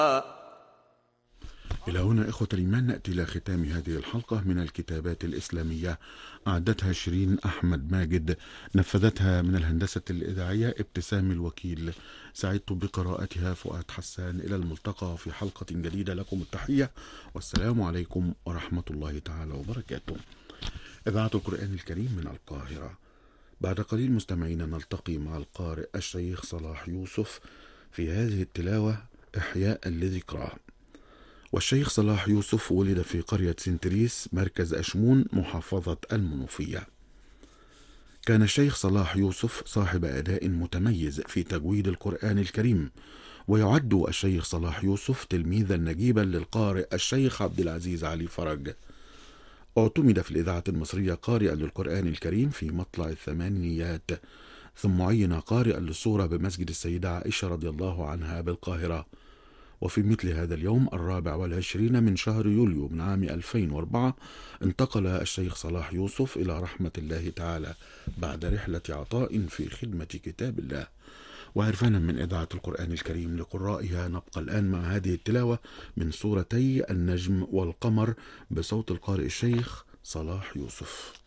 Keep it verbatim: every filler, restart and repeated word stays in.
إلى هنا إخوة الإيمان نأتي إلى ختام هذه الحلقة من الكتابات الإسلامية، أعدتها شيرين أحمد ماجد، نفذتها من الهندسة الإذاعية ابتسام الوكيل، سعدت بقراءتها فؤاد حسان. إلى الملتقى في حلقة جديدة، لكم التحية والسلام عليكم ورحمة الله تعالى وبركاته. إذاعة القرآن الكريم من القاهرة. بعد قليل مستمعين نلتقي مع القارئ الشيخ صلاح يوسف في هذه التلاوة إحياء لذكراه. والشيخ صلاح يوسف ولد في قرية سنتريس مركز أشمون محافظة المنوفية. كان الشيخ صلاح يوسف صاحب أداء متميز في تجويد القرآن الكريم، ويعد الشيخ صلاح يوسف تلميذا نجيبا للقارئ الشيخ عبد العزيز علي فرج. اعتمد في الإذاعة المصرية قارئا للقرآن الكريم في مطلع الثمانينيات، ثم عين قارئا للسورة بمسجد السيدة عائشة رضي الله عنها بالقاهرة. وفي مثل هذا اليوم الرابع والعشرين من شهر يوليو من عام ألفين وأربعة انتقل الشيخ صلاح يوسف إلى رحمة الله تعالى بعد رحلة عطاء في خدمة كتاب الله. وعرفانا من إذاعة القرآن الكريم لقرائها، نبقى الآن مع هذه التلاوة من سورتي النجم والقمر بصوت القارئ الشيخ صلاح يوسف.